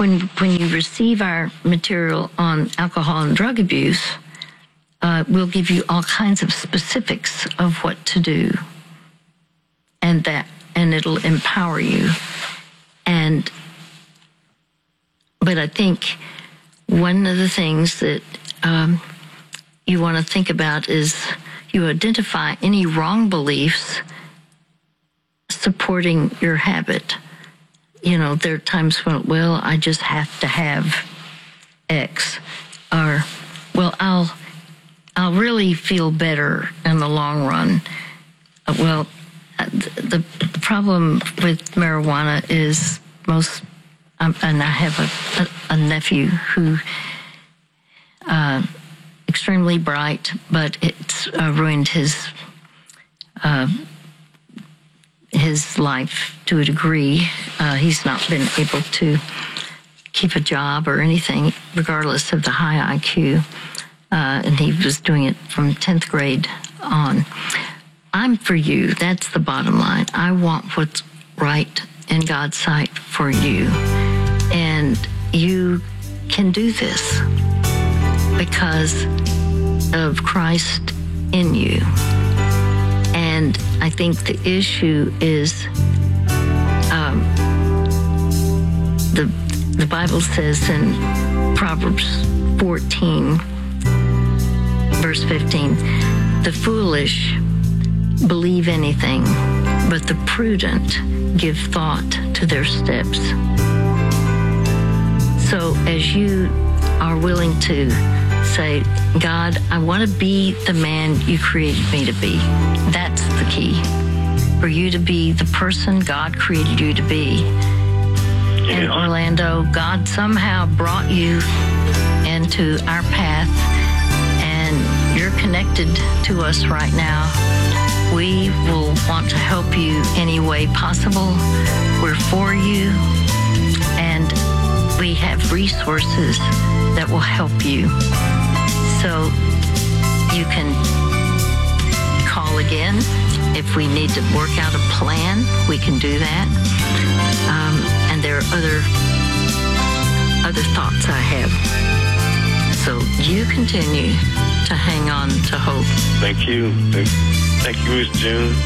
when you receive our material on alcohol and drug abuse, we'll give you all kinds of specifics of what to do, and it'll empower you. But I think one of the things that you want to think about is you identify any wrong beliefs supporting your habit. There are times when, well, I just have to have X, or, well, I'll really feel better in the long run. The problem with marijuana is and I have a nephew who extremely bright, but it's ruined his life to a degree. He's not been able to keep a job or anything, regardless of the high IQ. And he was doing it from 10th grade on. I'm for you. That's the bottom line. I want what's right in God's sight for you. And you can do this because of Christ in you. And I think the issue is the Bible says in Proverbs 14, verse 15, the foolish believe anything, but the prudent give thought to their steps. So as you are willing to say, God, I want to be the man you created me to be. That's the key. For you to be the person God created you to be. In Orlando, God somehow brought you into our path, and you're connected to us right now. We will want to help you any way possible. We're for you, and we have resources that will help you. So you can call again. If we need to work out a plan, we can do that. And there are other thoughts I have. So you continue to hang on to hope. Thank you. Thank you, Miss June.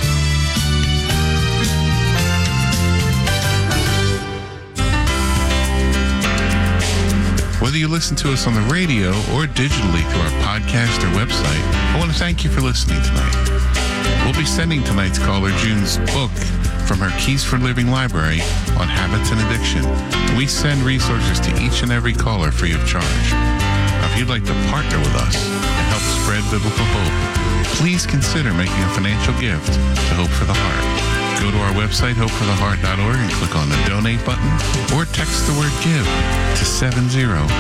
Whether you listen to us on the radio or digitally through our podcast or website, I want to thank you for listening tonight. We'll be sending tonight's caller June's book from her Keys for Living library on habits and addiction. And we send resources to each and every caller free of charge. Now, if you'd like to partner with us and help spread biblical hope, please consider making a financial gift to Hope for the Heart. Go to our website, hopefortheheart.org, and click on the donate button, or text the word give to 70919.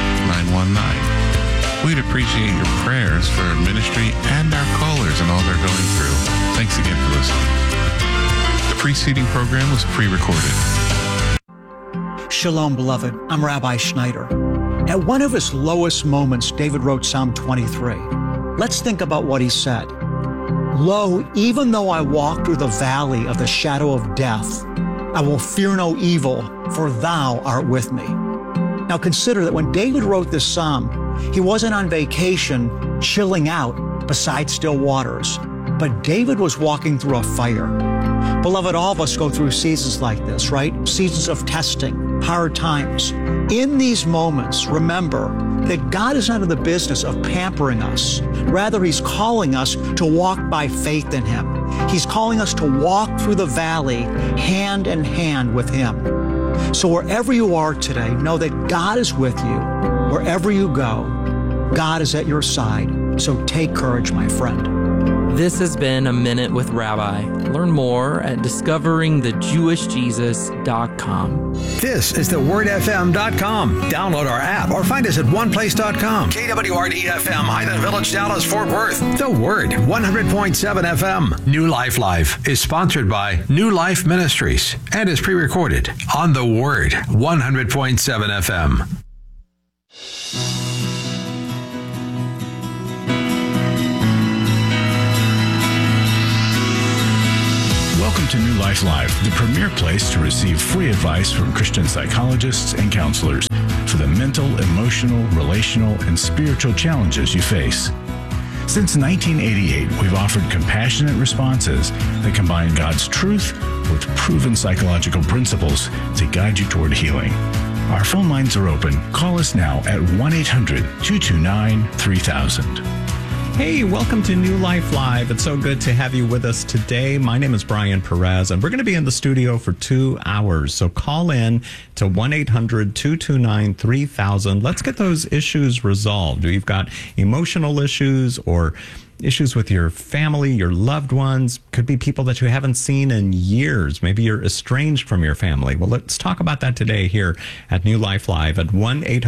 We'd appreciate your prayers for our ministry and our callers and all they're going through. Thanks again for listening. The preceding program was pre-recorded. Shalom, beloved. I'm Rabbi Schneider. At one of his lowest moments, David wrote Psalm 23. Let's think about what he said. Lo, even though I walk through the valley of the shadow of death, I will fear no evil, for thou art with me. Now consider that when David wrote this psalm, he wasn't on vacation chilling out beside still waters, but David was walking through a fire. Beloved, all of us go through seasons like this, right? Seasons of testing, hard times. In these moments, remember that God is not in the business of pampering us. Rather, He's calling us to walk by faith in Him. He's calling us to walk through the valley hand in hand with Him. So wherever you are today, know that God is with you. Wherever you go, God is at your side. So take courage, my friend. This has been A Minute with Rabbi. Learn more at discoveringthejewishjesus.com. This is thewordfm.com. Download our app or find us at oneplace.com. KWRD-FM, Highland Village, Dallas, Fort Worth. The Word, 100.7 FM. New Life Live is sponsored by New Life Ministries and is pre-recorded on The Word, 100.7 FM. Welcome to New Life Live, the premier place to receive free advice from Christian psychologists and counselors. for the mental, emotional, relational, and spiritual challenges you face. Since 1988, we've offered compassionate responses that combine God's truth with proven psychological principles to guide you toward healing. Our phone lines are open. Call us now at 1-800-229-3000. Hey, welcome to New Life Live. It's so good to have you with us today. My name is Brian Perez, and we're going to be in the studio for 2 hours. So call in to 1-800-229-3000. Let's get those issues resolved. You've got emotional issues or issues with your family, your loved ones, could be people that you haven't seen in years. Maybe you're estranged from your family. Well, let's talk about that today here at New Life Live at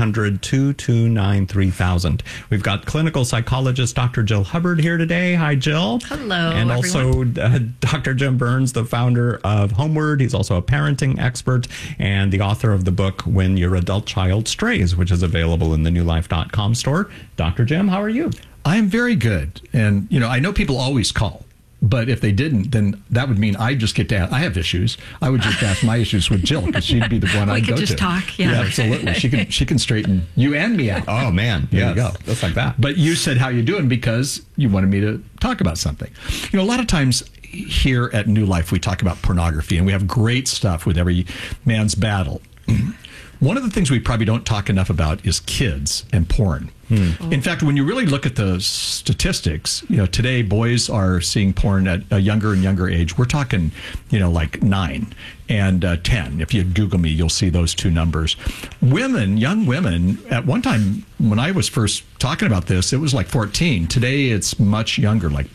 1-800-229-3000. We've got clinical psychologist Dr. Jill Hubbard here today. Hi, Jill. Hello, and everyone. also Dr. Jim Burns, the founder of Homeward. He's also a parenting expert and the author of the book When Your Adult Child Strays, which is available in the newlife.com store. Dr. Jim, how are you? I'm very good. And, I know people always call, but if they didn't, then that would mean I just get to ask. I have issues. I would just ask my issues with Jill because she'd be the one I'd go to. We could just talk, yeah. Absolutely. She can straighten you and me out. Oh, man. There you go. Just like that. But you said, how you doing? Because you wanted me to talk about something. A lot of times here at New Life, we talk about pornography, and we have great stuff with Every Man's Battle. One of the things we probably don't talk enough about is kids and porn. In fact, when you really look at the statistics, today boys are seeing porn at a younger and younger age. We're talking, like 9 and 10. If you Google me, you'll see those two numbers. Young women, at one time when I was first talking about this, it was like 14. Today, it's much younger, like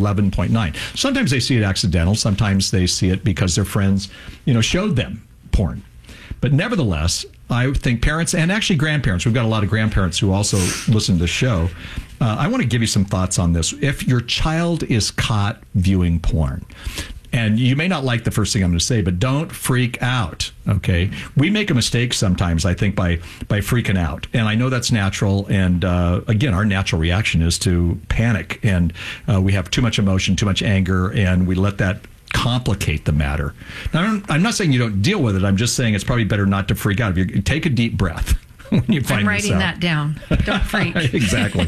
11.9. Sometimes they see it accidental. Sometimes they see it because their friends, showed them porn. But nevertheless, I think parents and actually grandparents, we've got a lot of grandparents who also listen to the show. I want to give you some thoughts on this. If your child is caught viewing porn, and you may not like the first thing I'm going to say, but don't freak out, okay? We make a mistake sometimes, I think, by freaking out. And I know that's natural. And again, our natural reaction is to panic. And we have too much emotion, too much anger, and we let that complicate the matter. Now, I'm not saying you don't deal with it. I'm just saying it's probably better not to freak out. If you take a deep breath when you find I'm writing this out. that down. Don't freak. Exactly.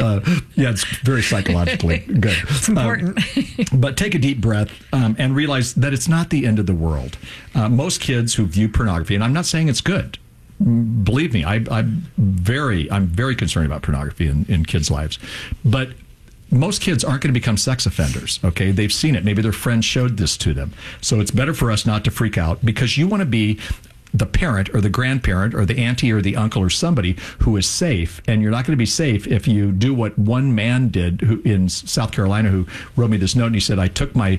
It's very psychologically good. It's important. But take a deep breath and realize that it's not the end of the world. Most kids who view pornography, and I'm not saying it's good. Believe me, I'm very concerned about pornography in kids' lives. But most kids aren't going to become sex offenders, okay? They've seen it. Maybe their friends showed this to them. So it's better for us not to freak out because you want to be the parent or the grandparent or the auntie or the uncle or somebody who is safe. And you're not going to be safe if you do what one man did who in South Carolina who wrote me this note, and he said, I took my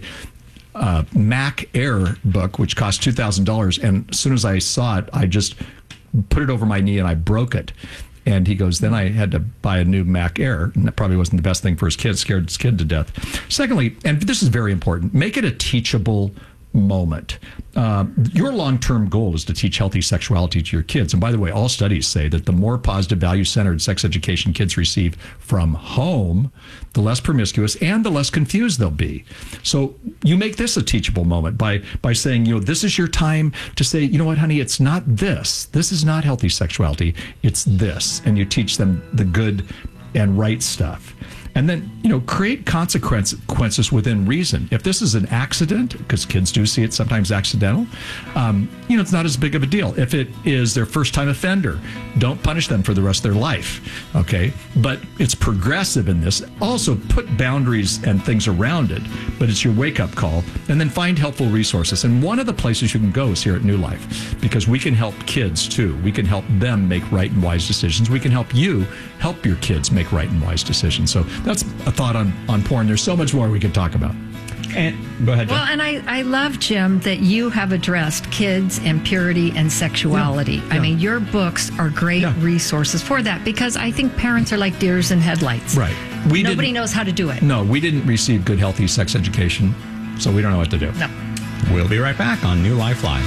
Mac Air book, which cost $2,000, and as soon as I saw it, I just put it over my knee and I broke it. And he goes, then I had to buy a new Mac Air. And that probably wasn't the best thing for his kid, scared his kid to death. Secondly, and this is very important, make it a teachable moment. Your long-term goal is to teach healthy sexuality to your kids. And by the way, all studies say that the more positive, value-centered sex education kids receive from home, the less promiscuous and the less confused they'll be. So you make this a teachable moment by saying, this is your time to say, you know what, honey, it's not this. This is not healthy sexuality. It's this. And you teach them the good and right stuff. And then, create consequences within reason. If this is an accident, because kids do see it sometimes accidental, it's not as big of a deal. If it is their first time offender, don't punish them for the rest of their life, okay? But it's progressive in this. Also, put boundaries and things around it, but it's your wake-up call. And then find helpful resources. And one of the places you can go is here at New Life, because we can help kids, too. We can help them make right and wise decisions. We can help you help your kids make right and wise decisions. So that's a thought on porn. There's so much more we could talk about. And go ahead, Jen. Well, and I love, Jim, that you have addressed kids and purity and sexuality. Yeah. I mean, your books are great resources for that because I think parents are like deers in headlights. Right. Nobody knows how to do it. No, we didn't receive good, healthy sex education, so we don't know what to do. No. We'll be right back on New Life Live.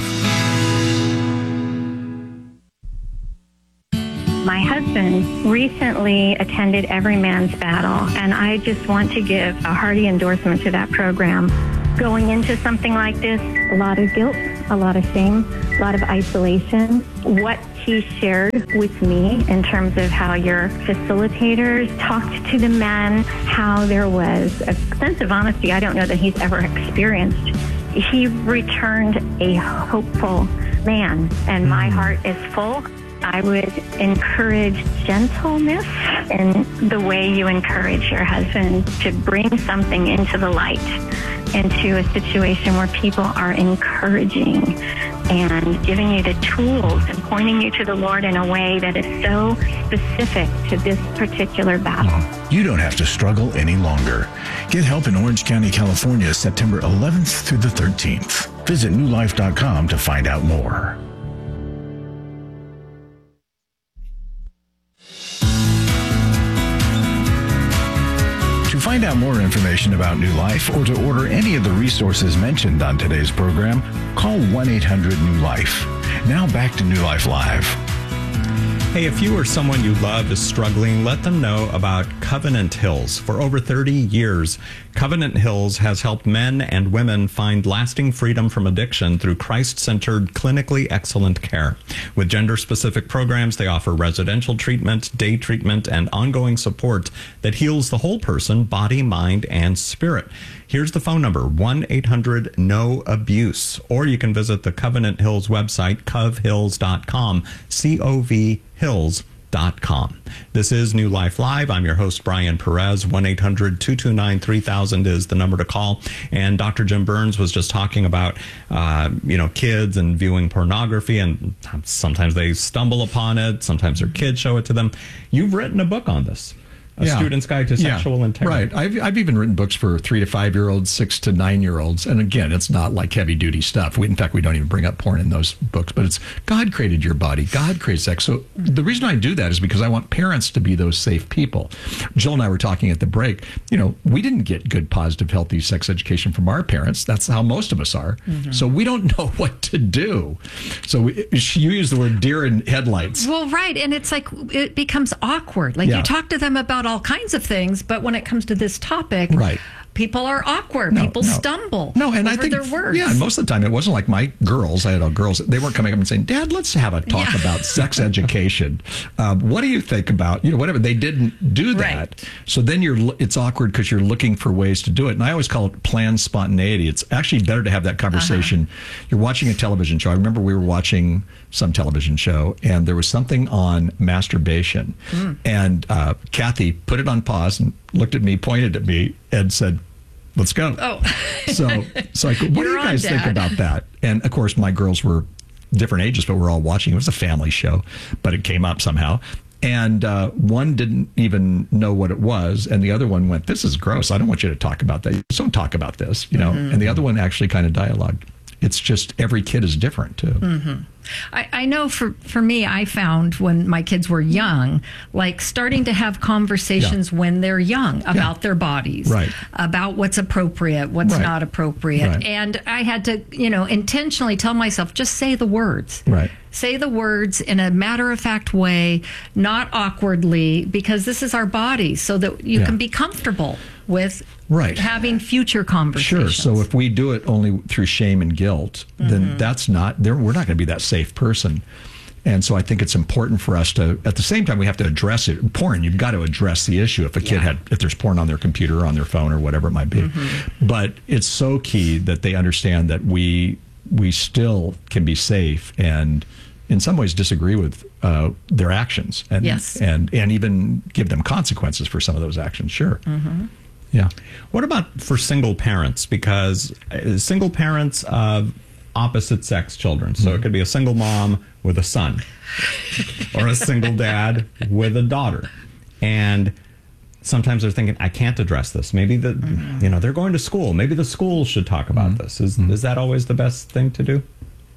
My husband recently attended Every Man's Battle, and I just want to give a hearty endorsement to that program. going into something like this, a lot of guilt, a lot of shame, a lot of isolation. What he shared with me in terms of how your facilitators talked to the men, how there was a sense of honesty I don't know that he's ever experienced. He returned a hopeful man, and my heart is full. I would encourage gentleness in the way you encourage your husband to bring something into the light, into a situation where people are encouraging and giving you the tools and pointing you to the Lord in a way that is so specific to this particular battle. You don't have to struggle any longer. Get help in Orange County, California, September 11th through the 13th. Visit newlife.com to find out more. To find out more information about New Life or to order any of the resources mentioned on today's program, call 1-800-NEW-LIFE. Now back to New Life Live. Hey, if you or someone you love is struggling, let them know about Covenant Hills. For over 30 years, Covenant Hills has helped men and women find lasting freedom from addiction through Christ-centered, clinically excellent care. With gender-specific programs, they offer residential treatment, day treatment, and ongoing support that heals the whole person, body, mind, and spirit. Here's the phone number, 1-800-NO-ABUSE. Or you can visit the Covenant Hills website, covhills.com, covhills.com. This is New Life Live. I'm your host, Brian Perez. 1-800-229-3000 is the number to call. And Dr. Jim Burns was just talking about, kids and viewing pornography, and sometimes they stumble upon it. Sometimes their kids show it to them. You've written a book on this. A Student's Guide to Sexual Integrity. Right. I've even written books for 3 to 5 year olds, 6 to 9 year olds. And again, it's not like heavy duty stuff. In fact, we don't even bring up porn in those books, but it's God created your body. God created sex. So the reason I do that is because I want parents to be those safe people. Jill and I were talking at the break. We didn't get good, positive, healthy sex education from our parents. That's how most of us are. Mm-hmm. So we don't know what to do. So you use the word deer in headlights. Well, right. And it's like, it becomes awkward. Like you talk to them about all kinds of things, but when it comes to this topic, people are awkward. People stumble over their words. Yeah, and most of the time it wasn't like my girls. I had all girls. They weren't coming up and saying, "Dad, let's have a talk about sex education. What do you think about whatever?" They didn't do that. Right. So then it's awkward because you're looking for ways to do it. And I always call it planned spontaneity. It's actually better to have that conversation. You're watching a television show. I remember we were watching some television show, and there was something on masturbation. And Kathy put it on pause and looked at me, pointed at me, and said, "Let's go." Oh. So I go, what do you guys think about that? And of course, my girls were different ages, but we're all watching. It was a family show, but it came up somehow. And one didn't even know what it was, and the other one went, "This is gross. I don't want you to talk about that. Just don't talk about this," And the other one actually kind of dialogued. It's just every kid is different, too. Mm-hmm. I know for me, I found when my kids were young, like starting to have conversations when they're young about their bodies, about what's appropriate, what's not appropriate. And I had to, intentionally tell myself, just say the words. Say the words in a matter-of-fact way, not awkwardly, because this is our body, so that you can be comfortable with having future conversations. Sure. So if we do it only through shame and guilt, then we're not going to be that safe person. And so I think it's important for us to, at the same time, we have to address it. Porn, you've got to address the issue if a kid if there's porn on their computer or on their phone or whatever it might be. But it's so key that they understand that we still can be safe and in some ways disagree with their actions and even give them consequences for some of those actions. Sure. Yeah. What about for single parents? Because single parents of opposite sex children. So it could be a single mom with a son or a single dad with a daughter. And sometimes they're thinking, I can't address this. Maybe they're going to school. Maybe the school should talk about this. Is that always the best thing to do?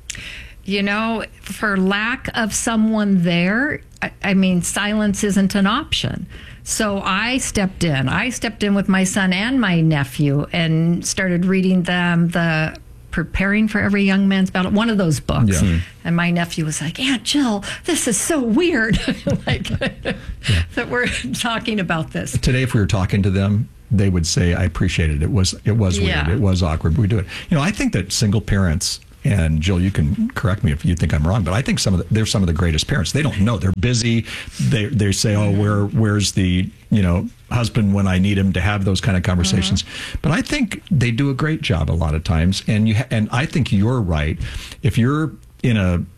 For lack of someone there, I mean, silence isn't an option. So I stepped in. I stepped in with my son and my nephew and started reading them the Preparing for Every Young Man's Battle, one of those books. And my nephew was like, Aunt Jill, this is so weird that we're talking about this. Today, if we were talking to them, they would say, I appreciate it. It was weird. It was awkward, but we do it. I think that single parents, and Jill, you can correct me if you think I'm wrong, but I think they're some of the greatest parents. They don't know. They're busy. They say, oh, where's the, husband when I need him, to have those kind of conversations. But I think they do a great job a lot of times. And I think you're right. If you're in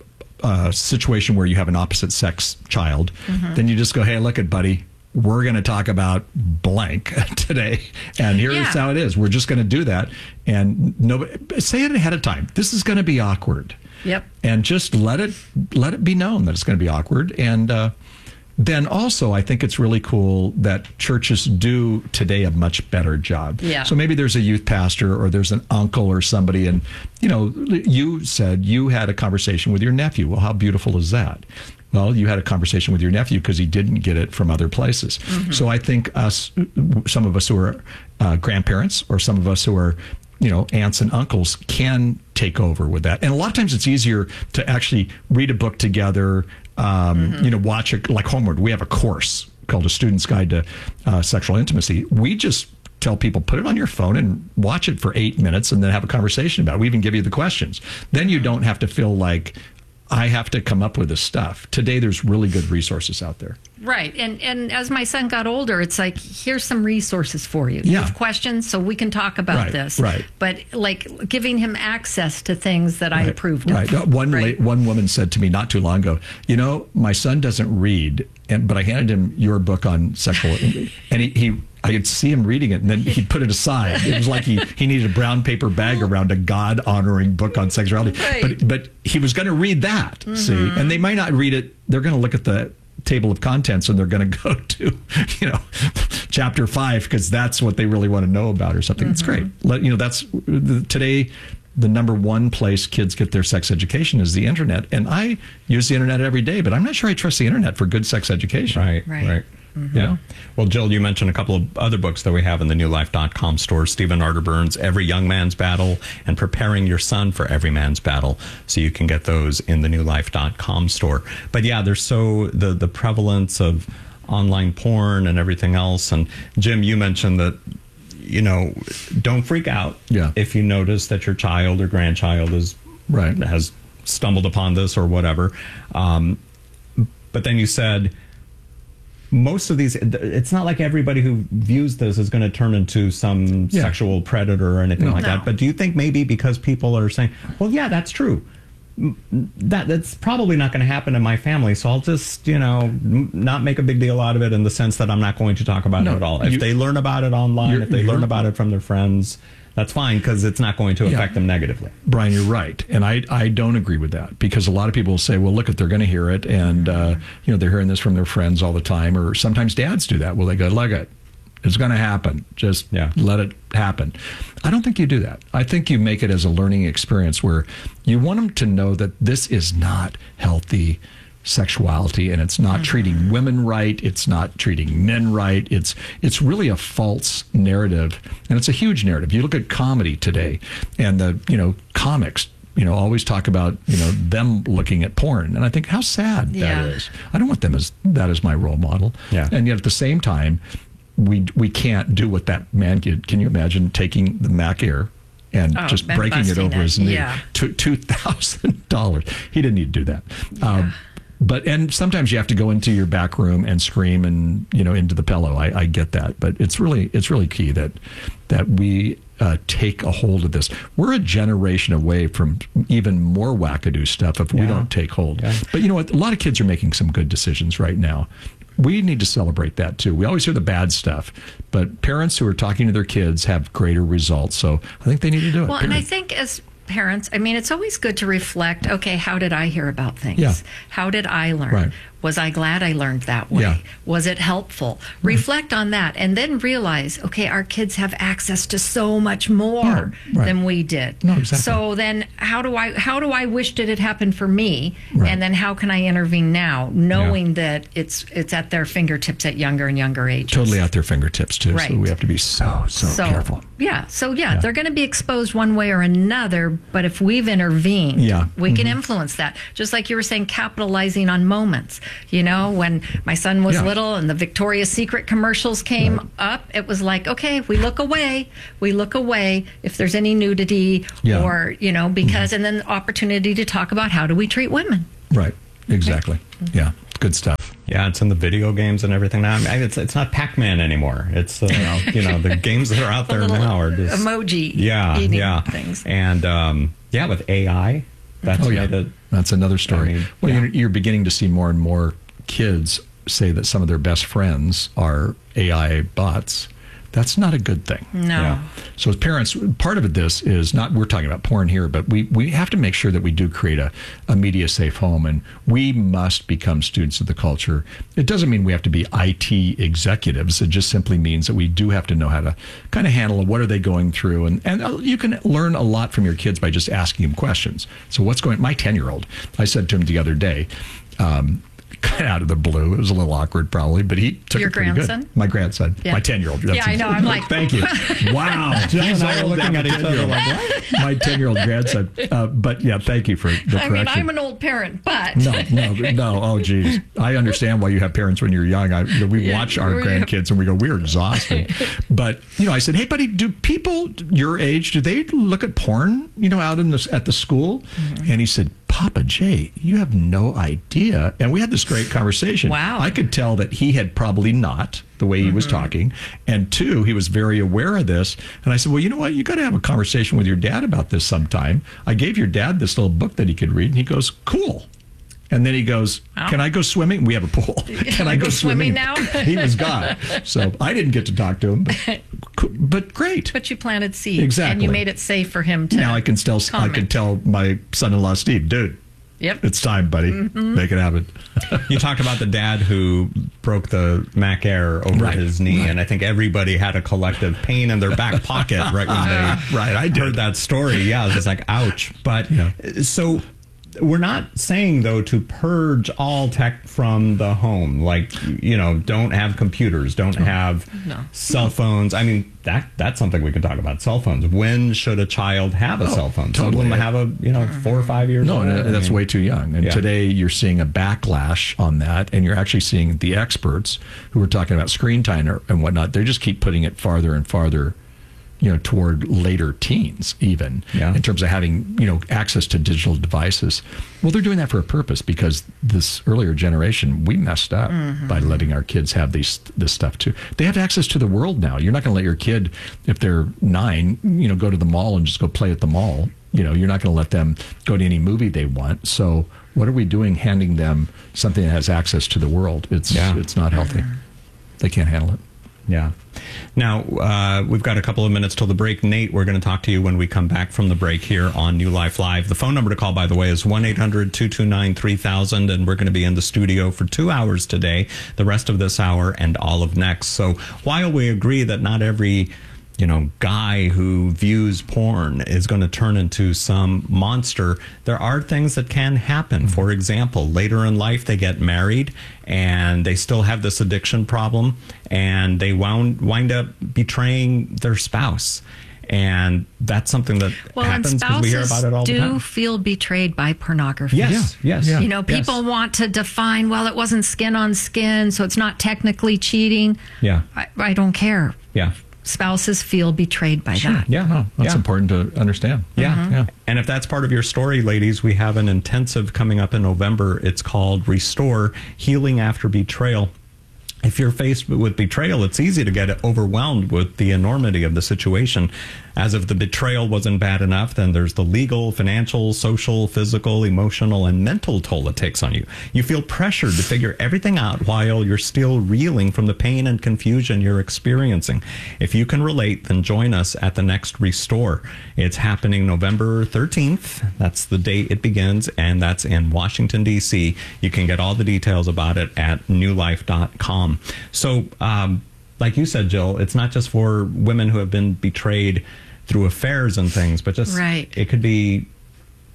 a situation where you have an opposite sex child, then you just go, hey, look it, buddy. We're going to talk about blank today, and here's how it is. We're just going to do that, and say it ahead of time. This is going to be awkward. Yep. And just let it be known that it's going to be awkward. And then also, I think it's really cool that churches do today a much better job. Yeah. So maybe there's a youth pastor or there's an uncle or somebody, and you said you had a conversation with your nephew. Well, how beautiful is that? Well, you had a conversation with your nephew because he didn't get it from other places. So I think some of us who are grandparents, or some of us who are, aunts and uncles, can take over with that. And a lot of times it's easier to actually read a book together, watch it like homework. We have a course called A Student's Guide to Sexual Intimacy. We just tell people, put it on your phone and watch it for 8 minutes and then have a conversation about it. We even give you the questions. Then you don't have to feel like I have to come up with this stuff. Today, there's really good resources out there. Right. And as my son got older, it's like, here's some resources for you. You have questions, so we can talk about this. Right. But like giving him access to things that I approved of. Right. One woman said to me not too long ago, my son doesn't read, but I handed him your book on sexual, and I could see him reading it, and then he'd put it aside. It was like he needed a brown paper bag around a God-honoring book on sexuality. Right. But he was going to read that, see? And they might not read it. They're going to look at the table of contents, and they're going to go to, chapter 5, because that's what they really want to know about or something. It's great. That's today. The number one place kids get their sex education is the internet. And I use the internet every day, but I'm not sure I trust the internet for good sex education. Right. Yeah. Well, Jill, you mentioned a couple of other books that we have in the newlife.com store. Stephen Arterburn's Every Young Man's Battle and Preparing Your Son for Every Man's Battle. So you can get those in the newlife.com store. But yeah, there's the prevalence of online porn and everything else. And Jim, you mentioned that, don't freak out if you notice that your child or grandchild has stumbled upon this or whatever. But then you said, most of these, it's not like everybody who views this is going to turn into some sexual predator or anything like that. But do you think maybe because people are saying, well, yeah, that's true, that's probably not going to happen in my family, so I'll just, not make a big deal out of it in the sense that I'm not going to talk about it at all. If they learn about it online, if they learn about it from their friends, that's fine, because it's not going to affect them negatively. Brian, you're right. And I don't agree with that, because a lot of people will say, well, look, they're going to hear it. And, they're hearing this from their friends all the time. Or sometimes dads do that. Well, they go, look, it's going to happen. Just let it happen. I don't think you do that. I think you make it as a learning experience where you want them to know that this is not healthy sexuality, and it's not treating women right, it's not treating men right, it's really a false narrative, and it's a huge narrative. You look at comedy today, and the comics always talk about them looking at porn, and I think how sad that is. I don't want them as my role model. And yet at the same time, we can't do what that man did. Can you imagine taking the Mac Air and just breaking it over his knee? $2,000. He didn't need to do that. And sometimes you have to go into your back room and scream and, into the pillow. I get that. But it's really key that we take a hold of this. We're a generation away from even more wackadoo stuff if we don't take hold. But you know what? A lot of kids are making some good decisions right now. We need to celebrate that too. We always hear the bad stuff, but parents who are talking to their kids have greater results. So I think they need to do it. Well, and I think as parents, it's always good to reflect, okay, how did I hear about things? How did I learn? Was I glad I learned that way? Was it helpful? Reflect on that, and then realize, okay, our kids have access to so much more than we did. So then how do I wish did it happen for me? And then how can I intervene now, knowing that it's at their fingertips at younger and younger ages? Totally at their fingertips too. So we have to be so careful. They're going to be exposed one way or another, but if we've intervened, Yeah. we can influence that. Just like you were saying, capitalizing on moments. You know, when my son was Yeah. little and the Victoria's Secret commercials came up, it was like, okay, we look away. We look away if there's any nudity Yeah. or, you know, because, and then the opportunity to talk about how do we treat women. Right. Exactly. Yeah. Good stuff. Yeah, it's in the video games and everything now. I mean, it's not Pac-Man anymore. It's the games that are out there little now are just emoji yeah things. And with AI, that's made it. That's another story. I mean, well, you're beginning to see more and more kids say that some of their best friends are AI bots. That's not a good thing. No. Yeah. So as parents, part of this is not, we're talking about porn here, but we have to make sure that we do create a media safe home, and we must become students of the culture. It doesn't mean we have to be IT executives. It just simply means that we do have to know how to kind of handle what are they going through. And you can learn a lot from your kids by just asking them questions. So my 10-year-old, I said to him the other day, kind of out of the blue. It was a little awkward, probably, but he took Your it pretty grandson? good. My grandson, Yeah. my 10-year-old. Yeah, I know. I'm like, thank you. Wow, Jill and I are looking at each other like, what? My 10-year-old grandson. But yeah, thank you for the correction. I mean, I'm an old parent, but No. Oh, geez. I understand why you have parents when you're young. We watch our grandkids and we go, we're exhausted. But I said, hey, buddy, do people your age, do they look at porn? Out at the school? Mm-hmm. And he said, Papa Jay, you have no idea. And we had this great conversation. Wow. I could tell that he had probably not, the way he was talking. And two, he was very aware of this. And I said, well, you know what? You got to have a conversation with your dad about this sometime. I gave your dad this little book that he could read. And he goes, cool. And then he goes, can I go swimming? We have a pool. Can I go swimming now? He was gone. So I didn't get to talk to him, but great. But you planted seeds. Exactly. And you made it safe for him to Now I can tell my son-in-law, Steve, dude, yep, it's time, buddy. Mm-hmm. Make it happen. You talked about the dad who broke the Mac Air over his knee, and I think everybody had a collective pain in their back pocket right when they heard that story. Yeah, it was just like, ouch. But so we're not saying, though, to purge all tech from the home. Like, don't have computers, don't have cell phones. I mean, that's something we can talk about. Cell phones. When should a child have a cell phone? Totally. Some of them have 4 or 5 years old. No, that's way too young. And today you're seeing a backlash on that, and you're actually seeing the experts who are talking about screen time and whatnot. They just keep putting it farther and farther toward later teens, even in terms of having, access to digital devices. Well, they're doing that for a purpose, because this earlier generation, we messed up by letting our kids have this stuff too. They have access to the world now. You're not going to let your kid, if they're 9, go to the mall and just go play at the mall. You're not going to let them go to any movie they want. So what are we doing handing them something that has access to the world? It's not healthy. They can't handle it. Yeah. Now, we've got a couple of minutes till the break. Nate, we're going to talk to you when we come back from the break here on New Life Live. The phone number to call, by the way, is 1-800-229-3000, and we're going to be in the studio for 2 hours today, the rest of this hour and all of next. So while we agree that not every guy who views porn is going to turn into some monster, there are things that can happen. For example, later in life, they get married and they still have this addiction problem, and they wind up betraying their spouse. And that's something that happens because we hear about it all the time. Do feel betrayed by pornography. Yes. People want to define, well, it wasn't skin on skin, so it's not technically cheating. Yeah. I don't care. Yeah. Spouses feel betrayed by that. Yeah, that's important to understand. Yeah. And if that's part of your story, ladies, we have an intensive coming up in November. It's called Restore, Healing After Betrayal. If you're faced with betrayal, it's easy to get overwhelmed with the enormity of the situation. As if the betrayal wasn't bad enough, then there's the legal, financial, social, physical, emotional, and mental toll it takes on you. You feel pressured to figure everything out while you're still reeling from the pain and confusion you're experiencing. If you can relate, then join us at the next Restore. It's happening November 13th. That's the date it begins, and that's in Washington, D.C. You can get all the details about it at newlife.com. So, like you said, Jill, it's not just for women who have been betrayed through affairs and things, but just it could be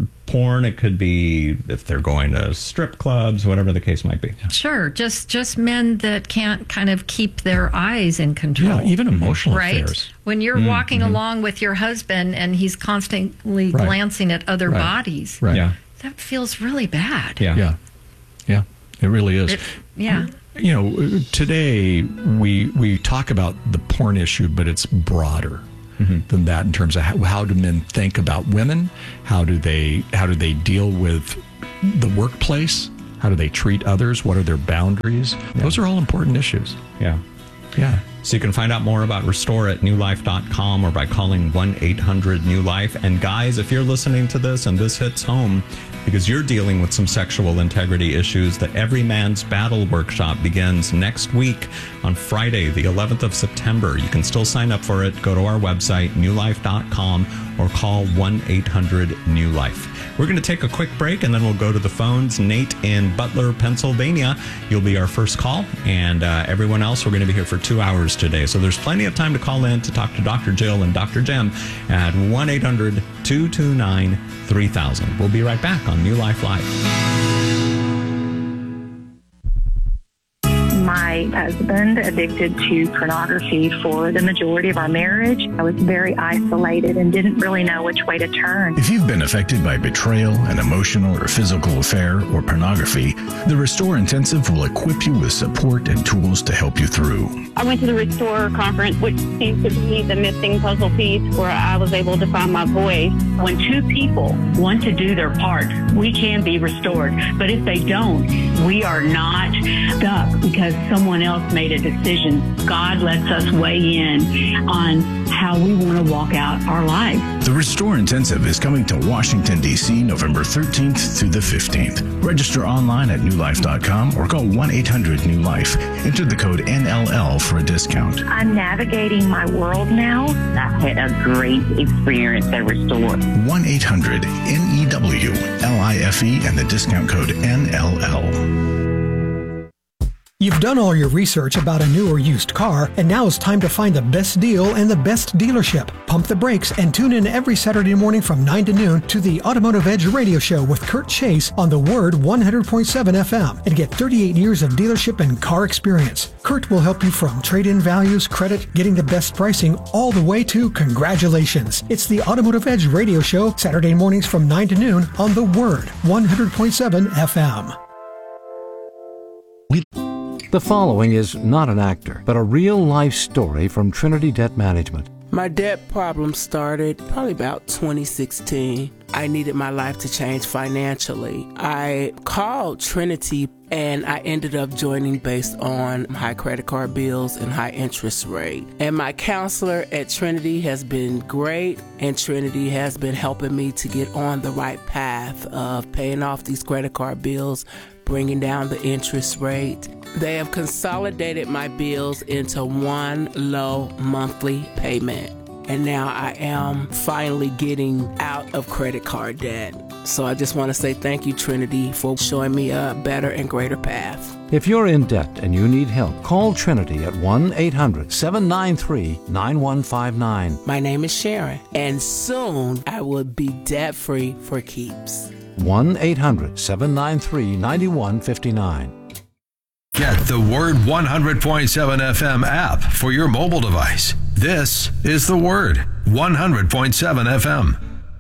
porn. It could be if they're going to strip clubs, whatever the case might be. Sure. Just men that can't kind of keep their eyes in control. Yeah, even emotional right? affairs. When you're walking along with your husband and he's constantly glancing at other bodies, Right. that feels really bad. Yeah. It really is. Yeah. You know, today we talk about the porn issue, but it's broader than that in terms of how do men think about women? How do they deal with the workplace? How do they treat others? What are their boundaries? Those are all important issues. Yeah. So you can find out more about Restore at newlife.com or by calling 1-800-NEW-LIFE. And guys, if you're listening to this and this hits home because you're dealing with some sexual integrity issues, the Every Man's Battle workshop begins next week on Friday, the 11th of September. You can still sign up for it. Go to our website, newlife.com, or call 1-800-NEW-LIFE. We're going to take a quick break, and then we'll go to the phones. Nate in Butler, Pennsylvania, you'll be our first call. And everyone else, we're going to be here for 2 hours today. So there's plenty of time to call in to talk to Dr. Jill and Dr. Jim at 1-800-229-3000. We'll be right back on New Life Live. My husband addicted to pornography for the majority of our marriage. I was very isolated and didn't really know which way to turn. If you've been affected by betrayal, an emotional or physical affair, or pornography, the Restore Intensive will equip you with support and tools to help you through. I went to the Restore conference, which seems to be the missing puzzle piece where I was able to find my voice. When two people want to do their part, we can be restored. But if they don't, we are not stuck because someone else made a decision. God lets us weigh in on how we want to walk out our lives. The Restore Intensive is coming to Washington, D.C. November 13th through the 15th. Register online at newlife.com or call 1-800-NEW-LIFE. Enter the code NLL for a discount. I'm navigating my world now. I had a great experience at Restore. 1-800-NEW-LIFE and the discount code NLL. You've done all your research about a new or used car, and now it's time to find the best deal and the best dealership. Pump the brakes and tune in every Saturday morning from 9 to noon to the Automotive Edge radio show with Kurt Chase on the Word 100.7 FM and get 38 years of dealership and car experience. Kurt will help you from trade-in values, credit, getting the best pricing, all the way to congratulations. It's the Automotive Edge radio show, Saturday mornings from 9 to noon on the Word 100.7 FM. The following is not an actor, but a real-life story from Trinity Debt Management. My debt problem started probably about 2016. I needed my life to change financially. I called Trinity and I ended up joining based on high credit card bills and high interest rate. And my counselor at Trinity has been great, and Trinity has been helping me to get on the right path of paying off these credit card bills, bringing down the interest rate. They have consolidated my bills into one low monthly payment. And now I am finally getting out of credit card debt. So I just want to say thank you, Trinity, for showing me a better and greater path. If you're in debt and you need help, call Trinity at 1-800-793-9159. My name is Sharon, and soon I will be debt-free for keeps. 1-800-793-9159. Get the Word 100.7 FM app for your mobile device. This is the Word 100.7 FM.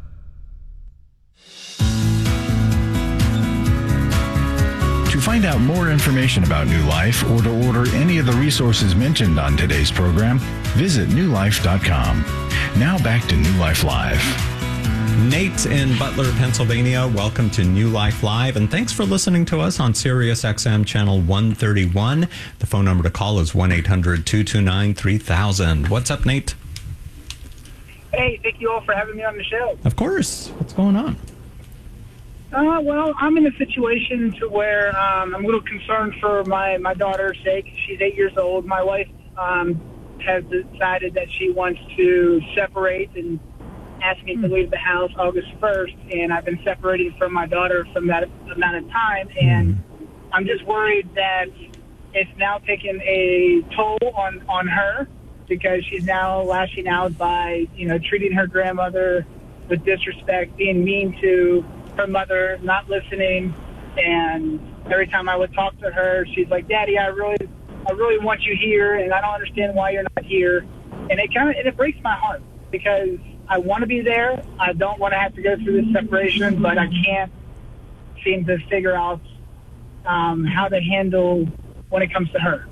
To find out more information about New Life or to order any of the resources mentioned on today's program, visit newlife.com. Now back to New Life Live. Nate in Butler, Pennsylvania, welcome to New Life Live, and thanks for listening to us on Sirius XM Channel 131. The phone number to call is 1-800-229-3000. What's up, Nate? Hey, thank you all for having me on the show. Of course. What's going on? Well, I'm in a situation to where I'm a little concerned for my daughter's sake. She's 8 years old. My wife has decided that she wants to separate and asked me to leave the house August 1st, and I've been separated from my daughter from that amount of time, and I'm just worried that it's now taken a toll on her because she's now lashing out by, treating her grandmother with disrespect, being mean to her mother, not listening. And every time I would talk to her, she's like, "Daddy, I really want you here, and I don't understand why you're not here." And it breaks my heart because I want to be there. I don't want to have to go through this separation, but I can't seem to figure out how to handle when it comes to her.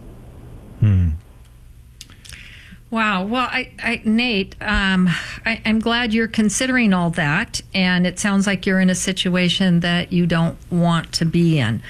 Wow. Well, Nate, I'm glad you're considering all that, and it sounds like you're in a situation that you don't want to be in.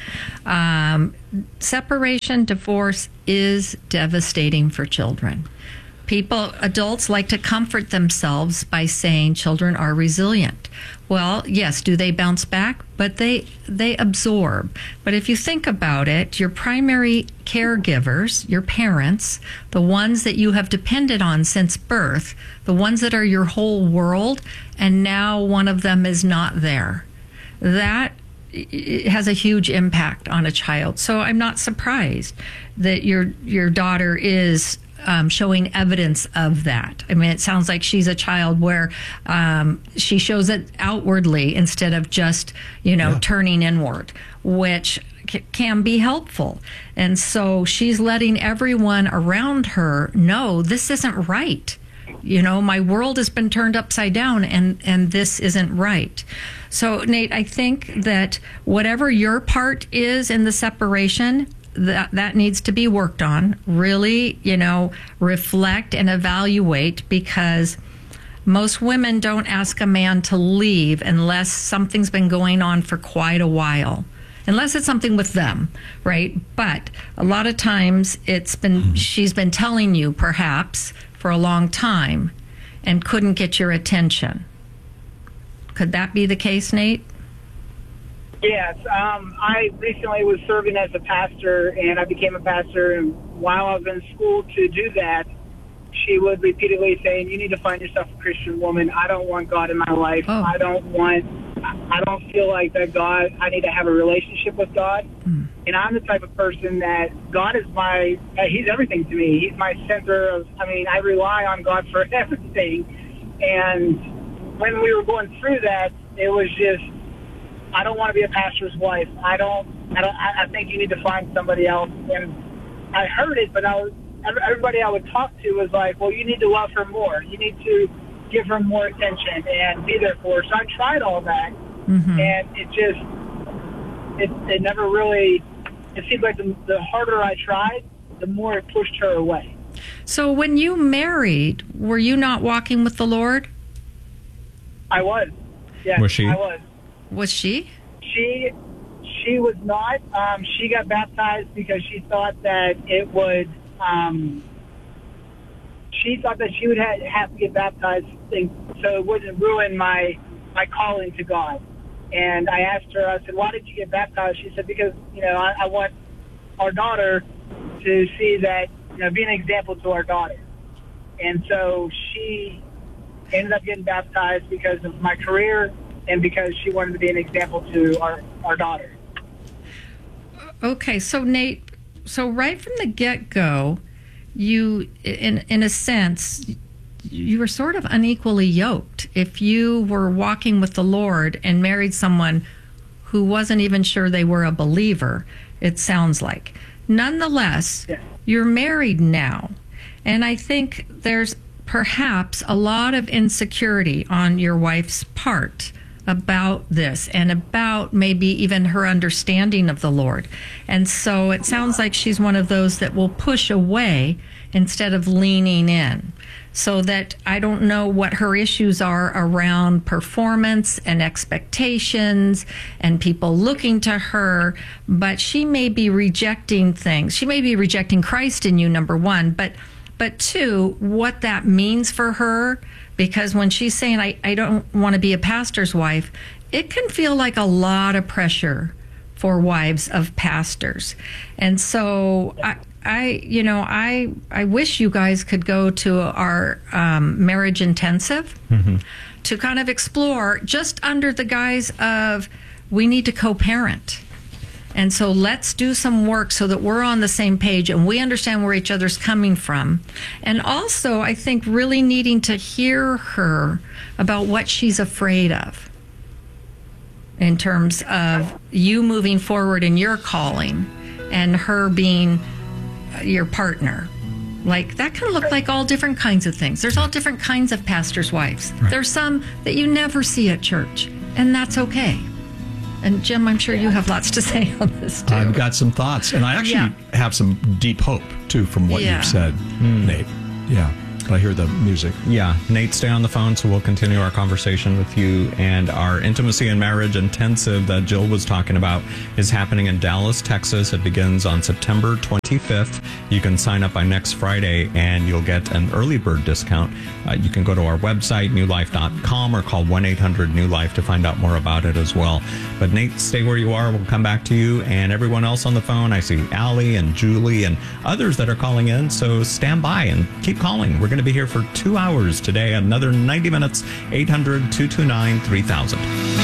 Separation, divorce is devastating for children. Adults like to comfort themselves by saying children are resilient. Well, yes, do they bounce back? But they absorb. But if you think about it, your primary caregivers, your parents, the ones that you have depended on since birth, the ones that are your whole world, and now one of them is not there. That has a huge impact on a child. So I'm not surprised that your daughter is showing evidence of that. I mean, it sounds like she's a child where she shows it outwardly instead of just, turning inward, which can be helpful. And so she's letting everyone around her know this isn't right. My world has been turned upside down and this isn't right. So, Nate, I think that whatever your part is in the separation, that needs to be worked on. Really, reflect and evaluate, because most women don't ask a man to leave unless something's been going on for quite a while. Unless it's something with them, right? But a lot of times she's been telling you perhaps for a long time and couldn't get your attention. Could that be the case, Nate? Yes, I recently was serving as a pastor, and I became a pastor, and while I was in school to do that, she would repeatedly say, "You need to find yourself a Christian woman. I don't want God in my life. Oh. I don't feel like that God, I need to have a relationship with God." And I'm the type of person that God is he's everything to me. He's my center I rely on God for everything. And when we were going through that, it was just, I don't want to be a pastor's wife. I think you need to find somebody else. And I heard it, but everybody I would talk to was like, "Well, you need to love her more. You need to give her more attention and be there for her." So I tried all that, and it never really, it seemed like the harder I tried, the more it pushed her away. So when you married, were you not walking with the Lord? I was. Yes, was she? I was. Was she? She was not. She got baptized because she thought that it would. She thought that she would have to get baptized, so it wouldn't ruin my calling to God. And I asked her. I said, "Why did you get baptized?" She said, "Because I want our daughter to see that be an example to our daughter." And so she ended up getting baptized because of my career and because she wanted to be an example to our daughter. Okay, so Nate, right from the get-go, you, in a sense, you were sort of unequally yoked. If you were walking with the Lord and married someone who wasn't even sure they were a believer, it sounds like. Nonetheless, you're married now, and I think there's perhaps a lot of insecurity on your wife's part about this and about maybe even her understanding of the Lord. And so it sounds like she's one of those that will push away instead of leaning in. So that I don't know what her issues are around performance and expectations and people looking to her, but she may be rejecting things. She may be rejecting Christ in you, number one, but two, what that means for her. Because when she's saying, I don't want to be a pastor's wife, it can feel like a lot of pressure for wives of pastors. And so I wish you guys could go to our marriage intensive to kind of explore, just under the guise of we need to co-parent. And so let's do some work so that we're on the same page and we understand where each other's coming from. And also, I think really needing to hear her about what she's afraid of in terms of you moving forward in your calling and her being your partner. Like, that can look like all different kinds of things. There's all different kinds of pastors' wives. Right. There's some that you never see at church, and that's okay. And Jim, I'm sure you have lots to say on this too. I've got some thoughts, and I actually have some deep hope too from what you've said, Nate. Yeah. I hear the music. Yeah. Nate, stay on the phone so we'll continue our conversation with you. And our Intimacy and Marriage Intensive that Jill was talking about is happening in Dallas, Texas. It begins on September 25th. You can sign up by next Friday and you'll get an early bird discount. You can go to our website, newlife.com, or call 1-800-NEW-LIFE to find out more about it as well. But Nate, stay where you are. We'll come back to you. And everyone else on the phone, I see Allie and Julie and others that are calling in. So stand by and keep calling. We're going to be here for 2 hours today, another 90 minutes. 800-229-3000.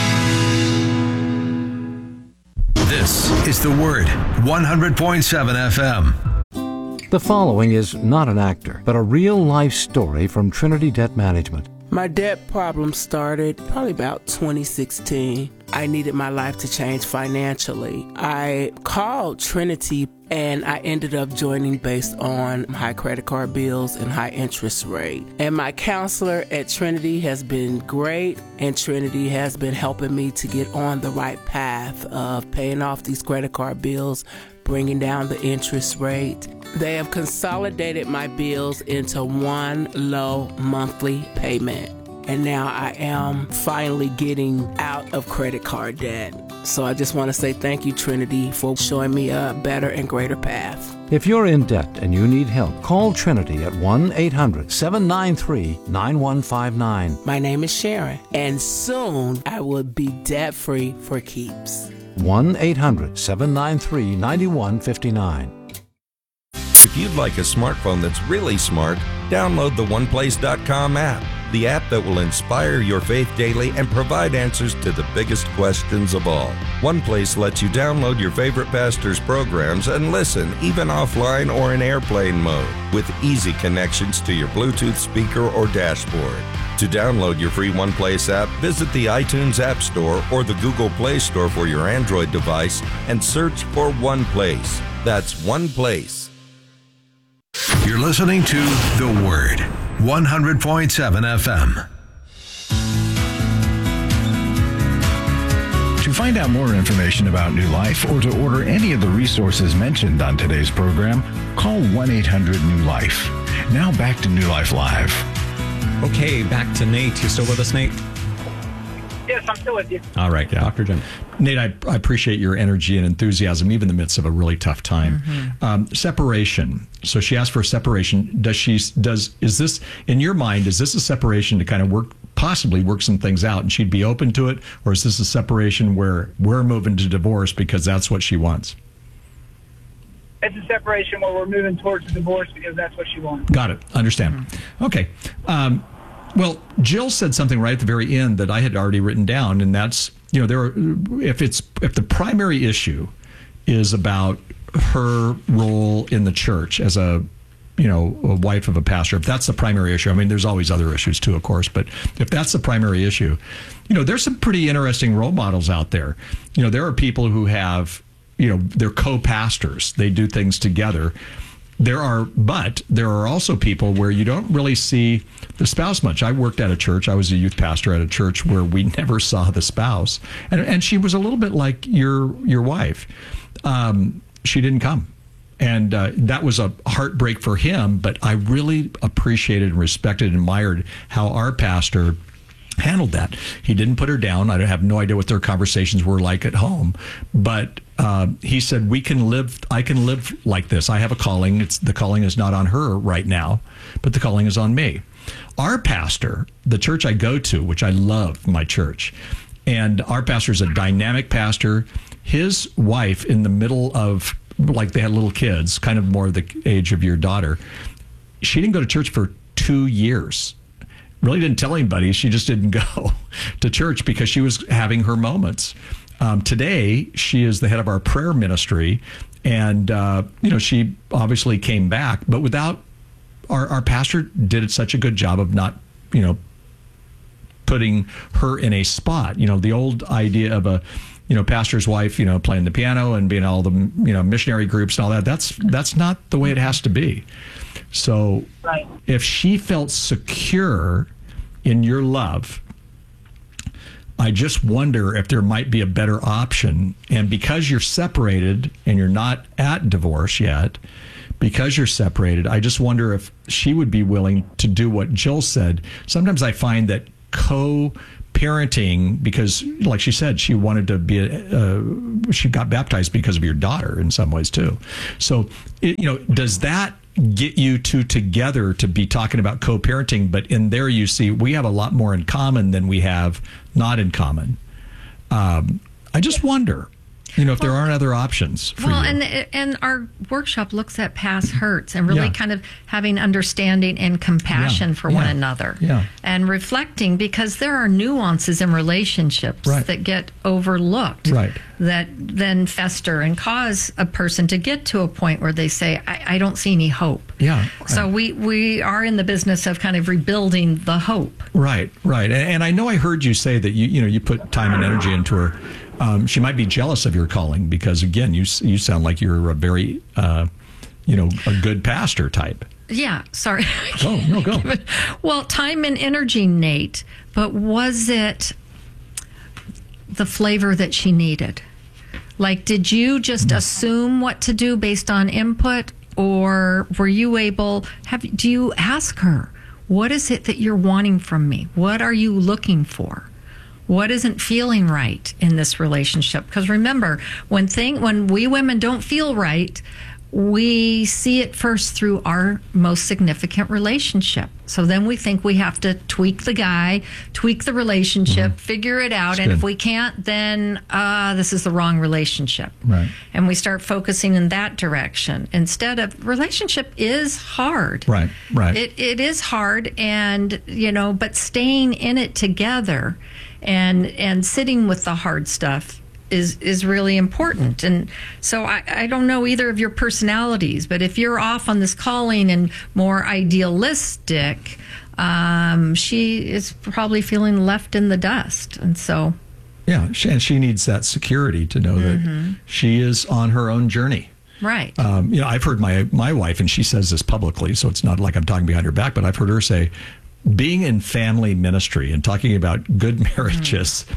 This is The Word, 100.7 FM. The following is not an actor, but a real-life story from Trinity Debt Management. My debt problem started probably about 2016. I needed my life to change financially. I called Trinity and I ended up joining based on high credit card bills and high interest rate. And my counselor at Trinity has been great, and Trinity has been helping me to get on the right path of paying off these credit card bills, bringing down the interest rate. They have consolidated my bills into one low monthly payment. And now I am finally getting out of credit card debt. So I just want to say thank you, Trinity, for showing me a better and greater path. If you're in debt and you need help, call Trinity at 1-800-793-9159. My name is Sharon, and soon I will be debt-free for keeps. 1-800-793-9159. If you'd like a smartphone that's really smart, download the OnePlace.com app, the app that will inspire your faith daily and provide answers to the biggest questions of all. OnePlace lets you download your favorite pastor's programs and listen even offline or in airplane mode with easy connections to your Bluetooth speaker or dashboard. To download your free OnePlace app, visit the iTunes App Store or the Google Play Store for your Android device and search for OnePlace. That's OnePlace. You're listening to The Word, 100.7 FM. To find out more information about New Life or to order any of the resources mentioned on today's program, call 1-800-NEW-LIFE. Now back to New Life Live. Okay, back to Nate. You still with us, Nate? Yes, I'm still with you. All right, Dr. Jim. Nate, I appreciate your energy and enthusiasm, even in the midst of a really tough time. Separation. So she asked for a separation. Is this, in your mind, is this a separation to kind of possibly work some things out and she'd be open to it? Or is this a separation where we're moving to divorce because that's what she wants? It's a separation where we're moving towards a divorce because that's what she wants. Got it. Understand. Okay. Well, Jill said something right at the very end that I had already written down, and that's, if the primary issue is about her role in the church as a wife of a pastor, if that's the primary issue, I mean, there's always other issues too, of course, but if that's the primary issue, there's some pretty interesting role models out there. There are people who have, they're co-pastors. They do things together. There are also people where you don't really see the spouse much. I worked at a church. I was a youth pastor at a church where we never saw the spouse. And she was a little bit like your wife. She didn't come. And that was a heartbreak for him. But I really appreciated and respected and admired how our pastor handled that. He didn't put her down. I have no idea what their conversations were like at home, but he said, I can live like this. I have a calling. The calling is not on her right now, but the calling is on me. Our pastor, the church I go to, which I love my church, and our pastor is a dynamic pastor. His wife, in the middle of, like, they had little kids, kind of more the age of your daughter, she didn't go to church for 2 years. Really didn't tell anybody. She just didn't go to church because she was having her moments. Today, she is the head of our prayer ministry. And, she obviously came back, but without our pastor did such a good job of not, putting her in a spot. The old idea of a, pastor's wife, playing the piano and being all the, missionary groups and all that. That's not the way it has to be. So if she felt secure in your love, I just wonder if there might be a better option. And because you're separated and you're not at divorce yet, because you're separated, I just wonder if she would be willing to do what Jill said. Sometimes I find that co-parenting, because like she said, she wanted to be, she got baptized because of your daughter in some ways too. So, does that get you two together to be talking about co-parenting? But in there you see we have a lot more in common than we have not in common. I just wonder, if there aren't other options for you. And our workshop looks at past hurts and really kind of having understanding and compassion for one another. And reflecting, because there are nuances in relationships that get overlooked. That then fester and cause a person to get to a point where they say, I don't see any hope. So we are in the business of kind of rebuilding the hope. Right. And I know I heard you say that you put time and energy into her. She might be jealous of your calling because, again, you sound like you're a very, a good pastor type. Yeah, sorry. Oh, no, go. Well, time and energy, Nate, but was it the flavor that she needed? Like, did you just assume what to do based on input, or were you able, do you ask her, what is it that you're wanting from me? What are you looking for? What isn't feeling right in this relationship? Because remember, when we women don't feel right, we see it first through our most significant relationship. So then we think we have to tweak the guy, tweak the relationship, figure it out. And if we can't, then this is the wrong relationship. And we start focusing in that direction. Instead of, relationship is hard. It is hard, and, but staying in it together and sitting with the hard stuff is really important. And so I don't know either of your personalities, but if you're off on this calling and more idealistic, she is probably feeling left in the dust. And so she needs that security to know that she is on her own journey. I've heard my wife, and she says this publicly, so it's not like I'm talking behind her back, but I've heard her say, being in family ministry and talking about good marriages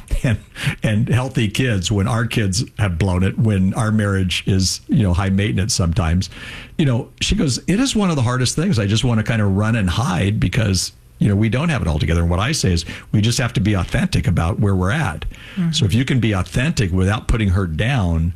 and healthy kids when our kids have blown it, when our marriage is, high maintenance sometimes, she goes, it is one of the hardest things. I just want to kind of run and hide because, we don't have it all together. And what I say is we just have to be authentic about where we're at. So if you can be authentic without putting her down,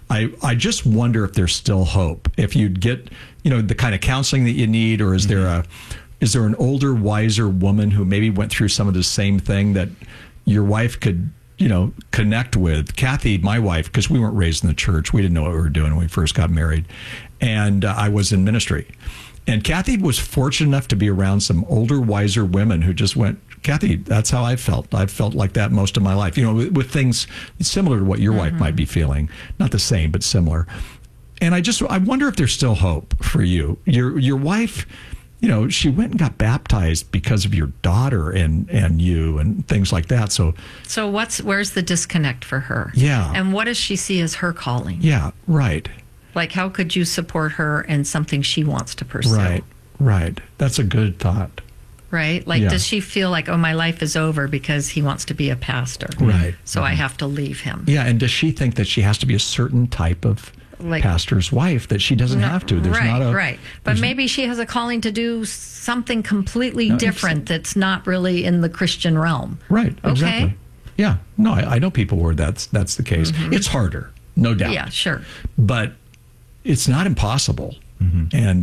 I just wonder if there's still hope. If you'd get, the kind of counseling that you need, or is there an older, wiser woman who maybe went through some of the same thing that your wife could, connect with? Kathy, my wife, because we weren't raised in the church. We didn't know what we were doing when we first got married. And I was in ministry. And Kathy was fortunate enough to be around some older, wiser women who just went, Kathy, that's how I felt. I've felt like that most of my life, with things similar to what your wife might be feeling. Not the same, but similar. And I wonder if there's still hope for you. Your wife, she went and got baptized because of your daughter and you and things like that. So where's the disconnect for her? Yeah. And what does she see as her calling? Yeah, right. Like, how could you support her in something she wants to pursue? Right. That's a good thought. Right? Like, does she feel like, my life is over because he wants to be a pastor? Right. So I have to leave him. Yeah, and does she think that she has to be a certain type of pastor's wife, that she doesn't have to? There's But maybe she has a calling to do something completely different that's not really in the Christian realm. Right, exactly. Yeah, no, I know people where that's the case. It's harder, no doubt. Yeah, sure. But it's not impossible. And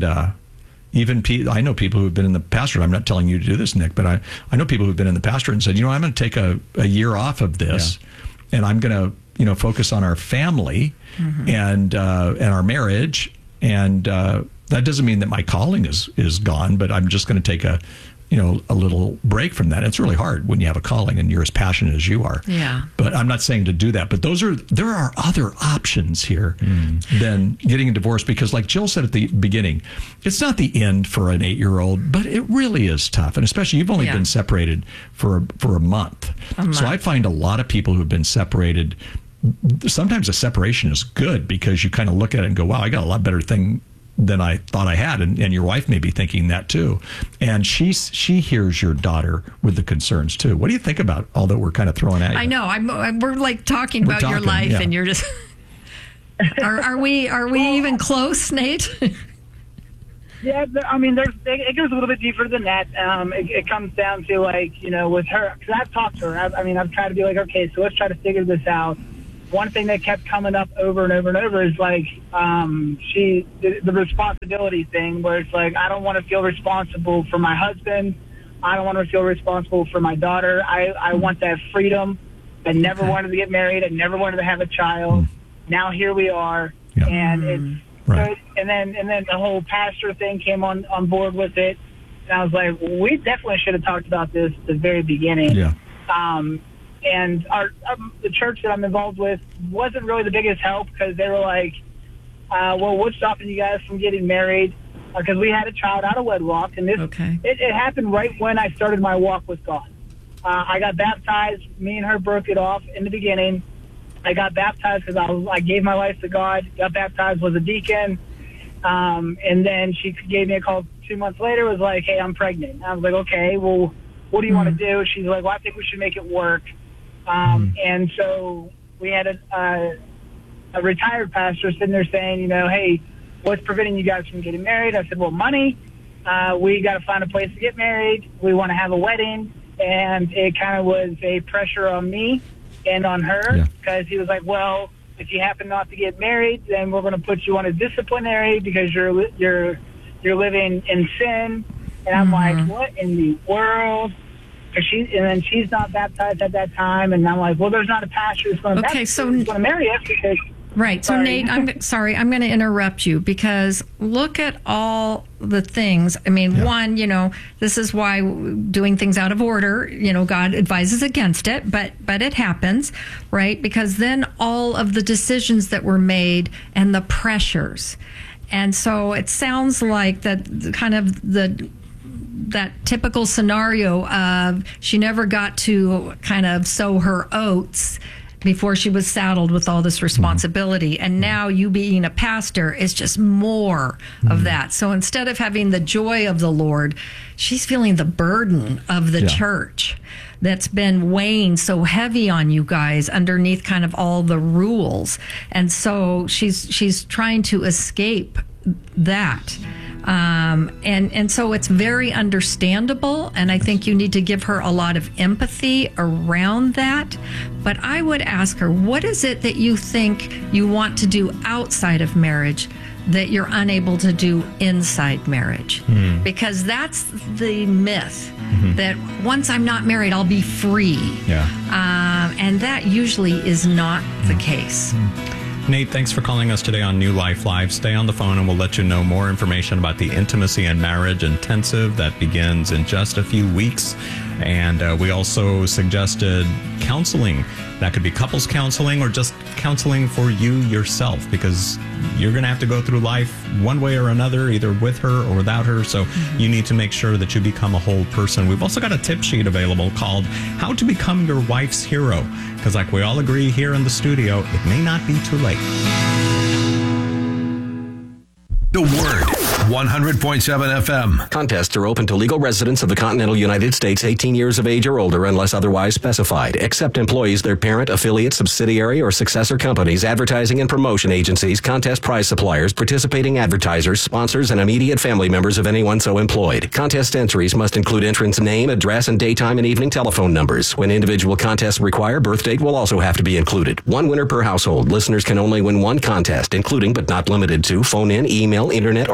even I know people who've been in the pastorate. I'm not telling you to do this, Nick, but I know people who've been in the pastorate and said, I'm going to take a year off of this, and I'm going to focus on our family and our marriage. And that doesn't mean that my calling is gone, but I'm just going to take a little break from that. It's really hard when you have a calling and you're as passionate as you are. Yeah. But I'm not saying to do that. But there are other options here than getting a divorce, because like Jill said at the beginning, it's not the end for an 8-year-old, but it really is tough. And especially you've only been separated for a month. So I find a lot of people who've been separated, sometimes a separation is good because you kind of look at it and go, wow, I got a lot better thing than I thought I had. And your wife may be thinking that too. And she hears your daughter with the concerns too. What do you think about all that we're kind of throwing at you? I know. We're like talking about your life, and you're just. Are we even close, Nate? Yeah, I mean, it goes a little bit deeper than that. It comes down to with her, because I've talked to her. I've tried to be like, okay, so let's try to figure this out. One thing that kept coming up over and over and over is like the responsibility thing, where it's like, I don't want to feel responsible for my husband. I don't want to feel responsible for my daughter. I want that freedom. I never wanted to get married. I never wanted to have a child. Now here we are, and it's right. And then the whole pastor thing came on board with it, and I was like, we definitely should have talked about this at the very beginning. Yeah. And the church that I'm involved with wasn't really the biggest help, because they were like, well, what's stopping you guys from getting married? Because we had a child out of wedlock, and it happened right when I started my walk with God. I got baptized. Me and her broke it off in the beginning. I got baptized because I gave my life to God, got baptized, was a deacon. And then she gave me a call 2 months later, was like, hey, I'm pregnant. I was like, okay, well, what do you want to do? She's like, well, I think we should make it work. And so we had a retired pastor sitting there saying, hey, what's preventing you guys from getting married? I said, well, money. We got to find a place to get married. We want to have a wedding. And it kind of was a pressure on me and on her, because he was like, well, if you happen not to get married, then we're going to put you on a disciplinary because you're living in sin. And I'm like, what in the world? And then she's not baptized at that time, and I'm like, well, there's not a pastor who's going to marry us because. Right. So, Nate, I'm sorry. I'm going to interrupt you, because look at all the things. I mean, one, this is why doing things out of order, God advises against it, but it happens, right? Because then all of the decisions that were made and the pressures. And so it sounds like that typical scenario of she never got to kind of sow her oats before she was saddled with all this responsibility. And now you being a pastor is just more of that. So instead of having the joy of the Lord, she's feeling the burden of the church that's been weighing so heavy on you guys underneath kind of all the rules. And so she's trying to escape that. And so it's very understandable, and I think you need to give her a lot of empathy around that. But I would ask her, what is it that you think you want to do outside of marriage that you're unable to do inside marriage? Because that's the myth, that once I'm not married, I'll be free. And that usually is not the case. Nate, thanks for calling us today on New Life Live. Stay on the phone and we'll let you know more information about the Intimacy and Marriage Intensive that begins in just a few weeks. And we also suggested counseling. That could be couples counseling or just counseling for you yourself, because you're going to have to go through life one way or another, either with her or without her. So you need to make sure that you become a whole person. We've also got a tip sheet available called How to Become Your Wife's Hero, because like we all agree here in the studio, it may not be too late. The Word, 100.7 FM. Contests are open to legal residents of the continental United States 18 years of age or older unless otherwise specified, except employees, their parent, affiliate, subsidiary, or successor companies, advertising and promotion agencies, contest prize suppliers, participating advertisers, sponsors, and immediate family members of anyone so employed. Contest entries must include entrant's name, address, and daytime and evening telephone numbers. When individual contests require, birth date will also have to be included. One winner per household. Listeners can only win one contest, including but not limited to phone-in, email, internet, or postal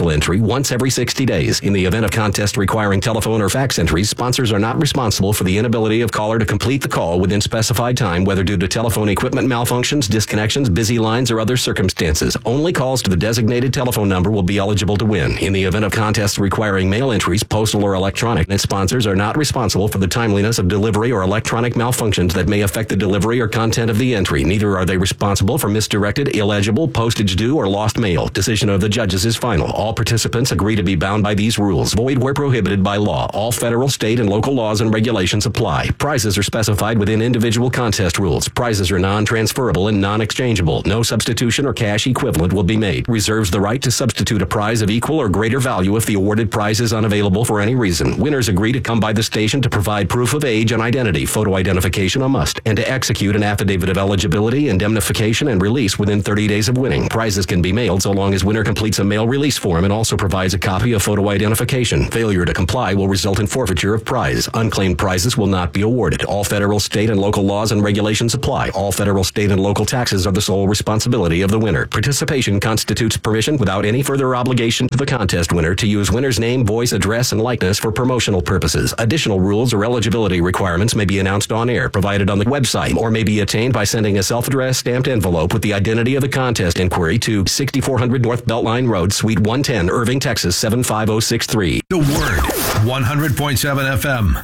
mail entry once every 60 days. In the event of contest requiring telephone or fax entries, sponsors are not responsible for the inability of caller to complete the call within specified time, whether due to telephone equipment malfunctions, disconnections, busy lines, or other circumstances. Only calls to the designated telephone number will be eligible to win. In the event of contests requiring mail entries, postal or electronic, sponsors are not responsible for the timeliness of delivery or electronic malfunctions that may affect the delivery or content of the entry. Neither are they responsible for misdirected, illegible, postage due, or lost mail. Decision of the judges is final. All participants agree to be bound by these rules. Void where prohibited by law. All federal, state, and local laws and regulations apply. Prizes are specified within individual contest rules. Prizes are non-transferable and non-exchangeable. No substitution or cash equivalent will be made. Reserves the right to substitute a prize of equal or greater value if the awarded prize is unavailable for any reason. Winners agree to come by the station to provide proof of age and identity, photo identification a must, and to execute an affidavit of eligibility, indemnification, and release within 30 days of winning. Prizes can be mailed so long as winner completes a mail release form and also provides a copy of photo identification. Failure to comply will result in forfeiture of prize. Unclaimed prizes will not be awarded. All federal, state, and local laws and regulations apply. All federal, state, and local taxes are the sole responsibility of the winner. Participation constitutes permission without any further obligation to the contest winner to use winner's name, voice, address, and likeness for promotional purposes. Additional rules or eligibility requirements may be announced on air, provided on the website, or may be attained by sending a self-addressed stamped envelope with the identity of the contest inquiry to 6400 North Beltline Road, Suite 110, Irving, Texas 75063. The Word, 100.7 FM.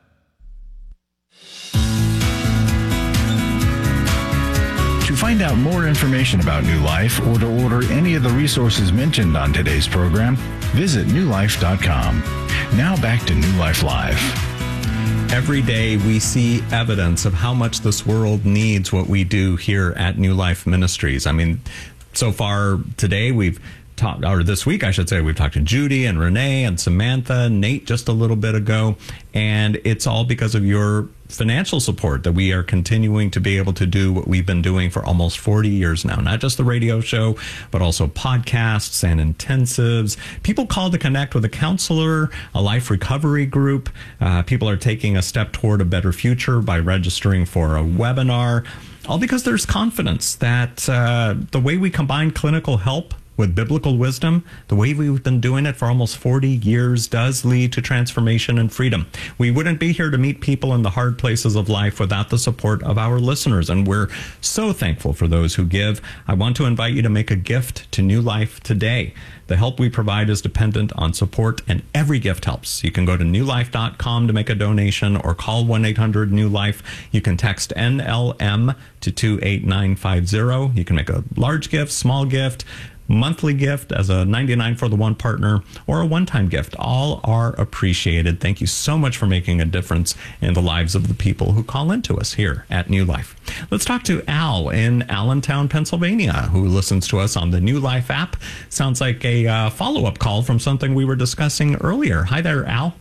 To find out more information about New Life or to order any of the resources mentioned on today's program, visit newlife.com. Now back to New Life Live. Every day we see evidence of how much this world needs what we do here at New Life Ministries. I mean, so far today we've talked, or this week I should say, we've talked to Judy and Renee and Samantha, Nate just a little bit ago, and it's all because of your financial support that we are continuing to be able to do what we've been doing for almost 40 years now. Not just the radio show, but also podcasts and intensives. People call to connect with a counselor, a life recovery group. People are taking a step toward a better future by registering for a webinar. All because there's confidence that the way we combine clinical help with biblical wisdom, the way we've been doing it for almost 40 years does lead to transformation and freedom. We wouldn't be here to meet people in the hard places of life without the support of our listeners, and we're so thankful for those who give. I want to invite you to make a gift to New Life today. The help we provide is dependent on support, and every gift helps. You can go to newlife.com to make a donation or call 1-800-NEW-LIFE. You can text NLM to 28950. You can make a large gift, small gift, monthly gift as a 99 for the one partner, or a one-time gift. All are appreciated. Thank you so much for making a difference in the lives of the people who call into us here at New Life. Let's talk to Al in Allentown, Pennsylvania, who listens to us on the New Life app. Sounds like a follow-up call from something we were discussing earlier. Hi there, Al.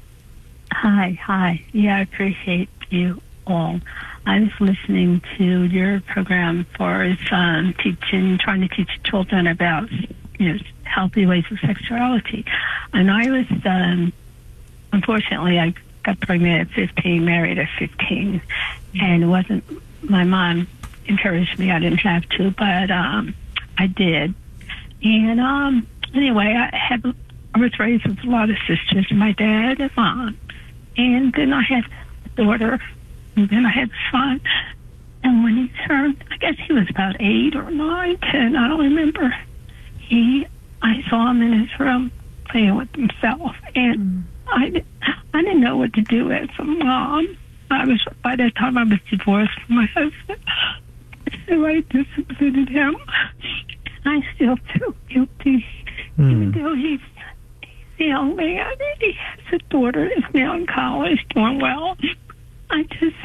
Hi. Yeah, I appreciate you all. I was listening to your program for trying to teach children about healthy ways of sexuality. And I was, unfortunately, I got pregnant at 15, married at 15, and it wasn't, my mom encouraged me. I didn't have to, but I did. And anyway, I was raised with a lot of sisters, my dad and mom. And then I had a daughter. And then I had a son, and when he turned, I guess he was about 8 or 9, 10, I don't remember. I saw him in his room playing with himself, and I didn't know what to do as a mom. By that time I was divorced from my husband, so I disciplined him. I still feel guilty, even though he's a young man. He has a daughter that's now in college, doing well. I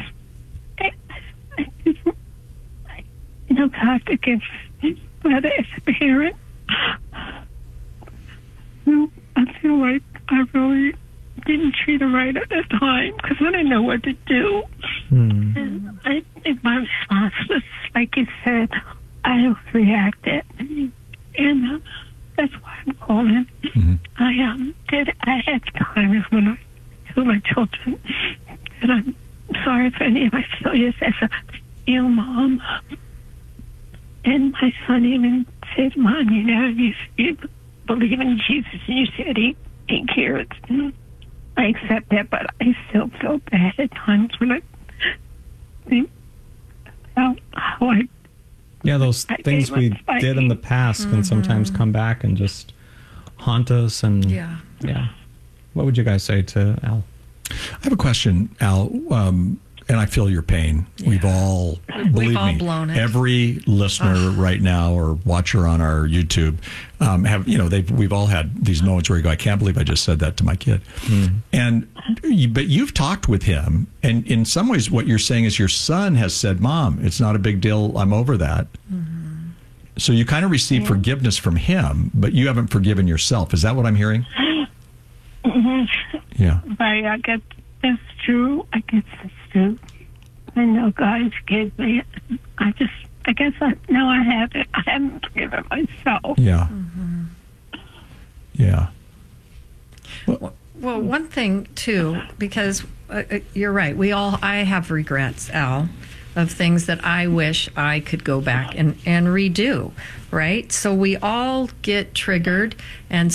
God forgive me, but as a parent, I feel like I really didn't treat him right at that time because I didn't know what to do. And I think my response was, like you said, I reacted, and that's why I'm calling. I had times when I told my children that I'm sorry for any of my failures as a ill mom. And my son even said, Mom, you believe in Jesus. You said he cares. I accept that, but I still feel bad at times when I think about how I... Yeah, those things we did in the past can sometimes come back and just haunt us. And yeah. What would you guys say to Al? I have a question, Al, and I feel your pain. Yeah. We've all, believe me, blown it. Every listener right now or watcher on our YouTube we've all had these moments where you go, I can't believe I just said that to my kid. But you've talked with him, and in some ways what you're saying is your son has said, Mom, it's not a big deal, I'm over that. So you kind of received forgiveness from him, but you haven't forgiven yourself. Is that what I'm hearing? Yeah. Right, I guess that's true. I know God gave me it. I guess I have it. I haven't forgiven myself. Yeah. Yeah. Well, one thing too, because you're right. I have regrets, Al, of things that I wish I could go back and redo. Right. So we all get triggered, and